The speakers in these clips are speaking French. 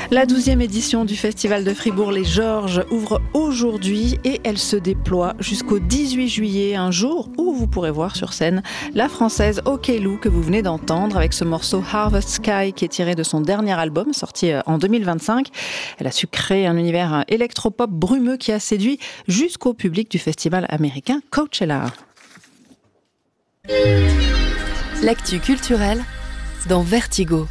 La 12e édition du Festival de Fribourg Les Georges ouvre aujourd'hui et elle se déploie jusqu'au 18 juillet, un jour où vous pourrez voir sur scène la française Okello que vous venez d'entendre avec ce morceau Harvest Sky qui est tiré de son dernier album sorti en 2025. Elle a su créer un univers électropop brumeux qui a séduit jusqu'au public du festival américain Coachella. L'actu culturelle dans Vertigo.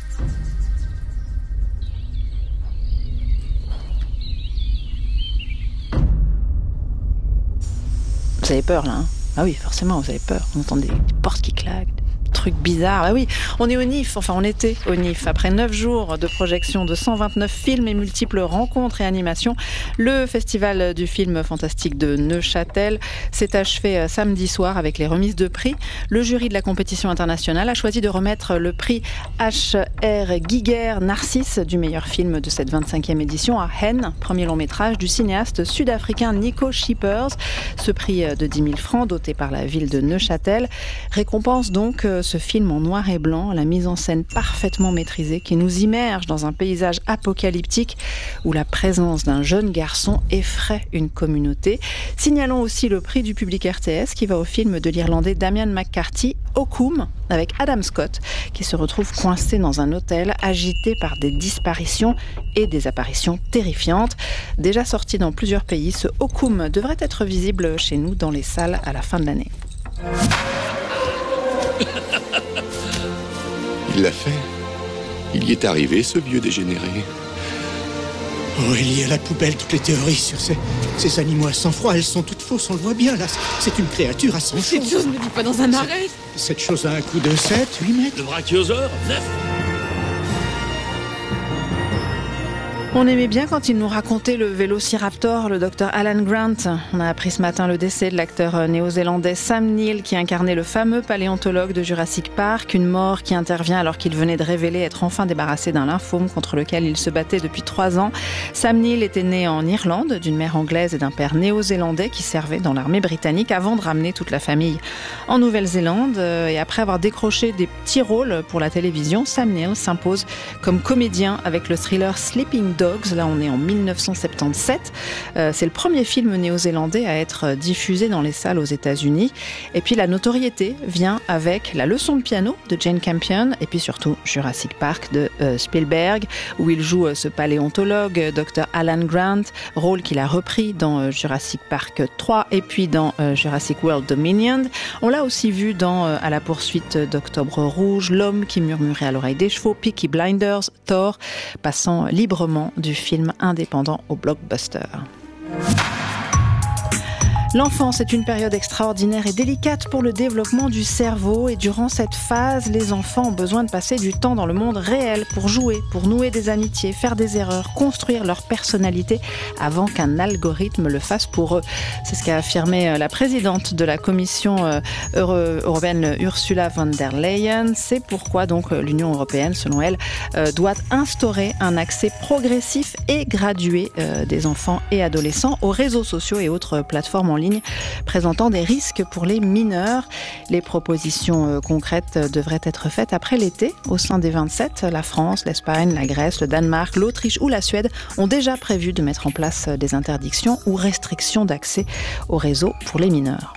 Vous avez peur là, hein? Ah oui, forcément, vous avez peur. On entend des portes qui claquent, des trucs bizarres. Ah oui, on est au NIF, enfin on était au NIF. Après 9 jours de projection de 129 films et multiples rencontres et animations, le festival du film fantastique de Neuchâtel s'est achevé samedi soir avec les remises de prix. Le jury de la compétition internationale a choisi de remettre le prix H.R. Giger Narcisse du meilleur film de cette 25e édition à Hen, premier long métrage du cinéaste sud-africain Nico Schippers. Ce prix de 10 000 francs, doté par la ville de Neuchâtel, récompense donc ce film en noir et blanc, la mise en scène parfaitement maîtrisée qui nous immerge dans un paysage apocalyptique où la présence d'un jeune garçon effraie une communauté. Signalons aussi le prix du public RTS qui va au film de l'Irlandais Damian McCarthy, Okum, avec Adam Scott, qui se retrouve coincé dans un hôtel agité par des disparitions et des apparitions terrifiantes. Déjà sorti dans plusieurs pays, ce Okum devrait être visible chez nous dans les salles à la fin de l'année. Il l'a fait. Il y est arrivé, ce vieux dégénéré. Oh, il y a à la poubelle toutes les théories sur ces animaux à sang-froid. Elles sont toutes fausses, on le voit bien, là. C'est une créature à sang-chaud. Cette chose ne vit pas dans un marais. Cette chose a un coup de 7, 8 mètres. Le brachiosaure, 9. On aimait bien quand il nous racontait le vélociraptor, le docteur Alan Grant. On a appris ce matin le décès de l'acteur néo-zélandais Sam Neill qui incarnait le fameux paléontologue de Jurassic Park, une mort qui intervient alors qu'il venait de révéler être enfin débarrassé d'un lymphome contre lequel il se battait depuis 3 ans. Sam Neill était né en Irlande, d'une mère anglaise et d'un père néo-zélandais qui servait dans l'armée britannique avant de ramener toute la famille en Nouvelle-Zélande. Et après avoir décroché des petits rôles pour la télévision, Sam Neill s'impose comme comédien avec le thriller Sleeping Dogs. Là, on est en 1977. C'est le premier film néo-zélandais à être diffusé dans les salles aux États-Unis. Et puis la notoriété vient avec La leçon de piano de Jane Campion et puis surtout Jurassic Park de Spielberg, où il joue ce paléontologue, Dr. Alan Grant, rôle qu'il a repris dans Jurassic Park 3 et puis dans Jurassic World Dominion. On l'a aussi vu dans À la poursuite d'Octobre Rouge, L'homme qui murmurait à l'oreille des chevaux, Peaky Blinders, Thor, passant librement du film indépendant au blockbuster. L'enfance est une période extraordinaire et délicate pour le développement du cerveau et durant cette phase, les enfants ont besoin de passer du temps dans le monde réel pour jouer, pour nouer des amitiés, faire des erreurs, construire leur personnalité avant qu'un algorithme le fasse pour eux. C'est ce qu'a affirmé la présidente de la Commission européenne Ursula von der Leyen. C'est pourquoi donc l'Union européenne, selon elle, doit instaurer un accès progressif et gradué des enfants et adolescents aux réseaux sociaux et autres plateformes en ligne présentant des risques pour les mineurs. Les propositions concrètes devraient être faites après l'été au sein des 27. La France, l'Espagne, la Grèce, le Danemark, l'Autriche ou la Suède ont déjà prévu de mettre en place des interdictions ou restrictions d'accès aux réseaux pour les mineurs.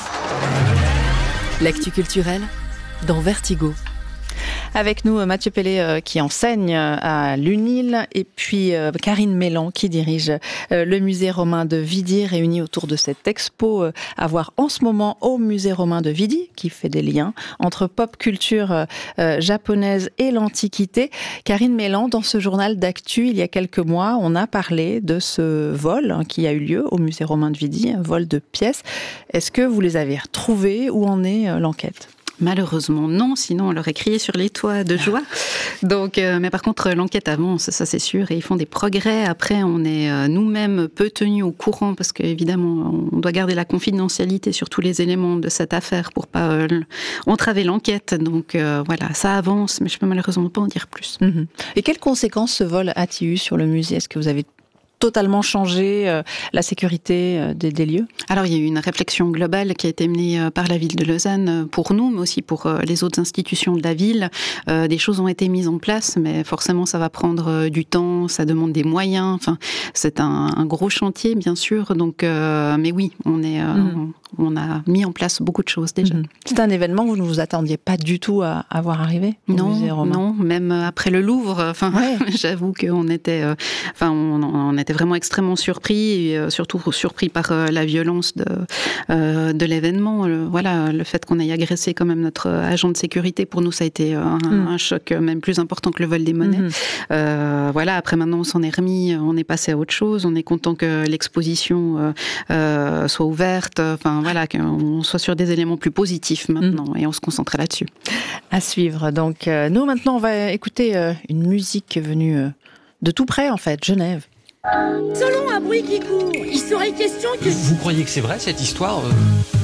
L'actu culturelle dans Vertigo. Avec nous, Mathieu Pellet qui enseigne à l'UNIL et puis Karine Mélan qui dirige le musée romain de Vidi, réunis autour de cette expo à voir en ce moment au musée romain de Vidi, qui fait des liens entre pop culture japonaise et l'Antiquité. Karine Mélan, dans ce journal d'actu, il y a quelques mois, on a parlé de ce vol qui a eu lieu au musée romain de Vidi, un vol de pièces. Est-ce que vous les avez retrouvées? Où en est l'enquête? Malheureusement non, sinon on leur aurait crié sur les toits de joie. Donc, mais par contre l'enquête avance, ça c'est sûr, et ils font des progrès. Après on est nous-mêmes peu tenus au courant parce qu'évidemment on doit garder la confidentialité sur tous les éléments de cette affaire pour pas entraver l'enquête. Donc voilà, ça avance, mais je peux malheureusement pas en dire plus. Et quelles conséquences ce vol a-t-il eu sur le musée? Est-ce que vous avez totalement changé la sécurité des lieux? Alors, il y a eu une réflexion globale qui a été menée par la ville de Lausanne pour nous, mais aussi pour les autres institutions de la ville. Des choses ont été mises en place, mais forcément, ça va prendre du temps, ça demande des moyens. Enfin, c'est un gros chantier, bien sûr. Donc, mais oui, on a mis en place beaucoup de choses déjà. C'est un événement que vous ne vous attendiez pas du tout à voir arriver au musée romain? Non, même après le Louvre. Enfin, j'avoue qu'on était, on était vraiment extrêmement surpris, et surtout surpris par la violence de l'événement. Voilà, le fait qu'on ait agressé quand même notre agent de sécurité, pour nous, ça a été un choc même plus important que le vol des monnaies. Voilà, après maintenant, on s'en est remis, on est passé à autre chose. On est content que l'exposition soit ouverte. Enfin, voilà, qu'on soit sur des éléments plus positifs maintenant, et on se concentre là-dessus. À suivre. Donc, nous, maintenant, on va écouter une musique venue de tout près, en fait, Genève. Selon un bruit qui court, il serait question que... Vous croyez que c'est vrai, cette histoire